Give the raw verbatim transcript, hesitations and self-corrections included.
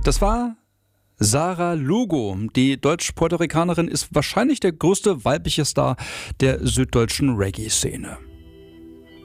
Das war Sarah Lugo. Die Deutsch-Puerto-Ricanerin ist wahrscheinlich der größte weibliche Star der süddeutschen Reggae-Szene.